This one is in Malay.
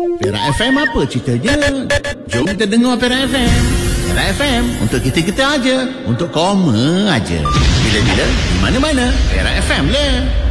Perak FM apa ceritanya? Jom kita dengar Perak FM. Perak FM untuk kita-kita aja, untuk koma aja. Bila-bila, di mana-mana, Perak FM lah.